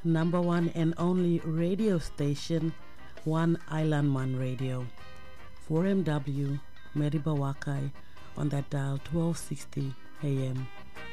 number one and only radio station, One Island Man Radio. 4MW, Mariba Wakai, on that dial 1260 AM.